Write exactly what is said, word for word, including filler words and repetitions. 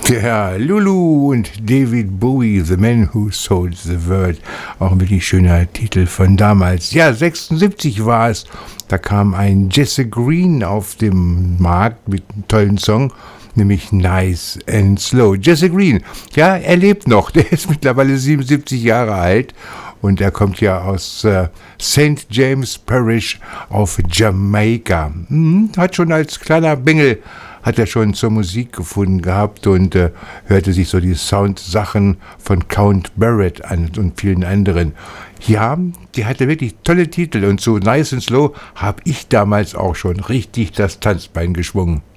Ja, Lulu und David Bowie, The Man Who Sold the World. Auch ein wirklich schöner Titel von damals. Ja, sechsundsiebzig war es. Da kam ein Jesse Green auf dem Markt mit einem tollen Song, nämlich Nice and Slow. Jesse Green, ja, er lebt noch. Der ist mittlerweile siebenundsiebzig Jahre alt. Und er kommt ja aus äh, Saint James Parish auf Jamaika. Hm, hat schon als kleiner Bengel hat er schon zur Musik gefunden gehabt und äh, hörte sich so die Soundsachen von Count Barrett an und vielen anderen. Ja, die hatte wirklich tolle Titel und zu Nice and Slow habe ich damals auch schon richtig das Tanzbein geschwungen.